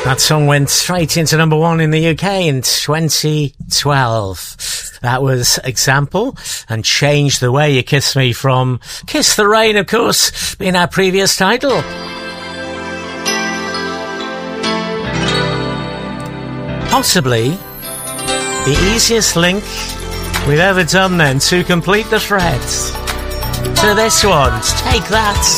That song went straight into number one in the UK in 2012. That was Example and Change the Way You Kiss Me from Kiss the Rain, of course, being our previous title. Possibly the easiest link we've ever done then to complete the thread to this one. Take That.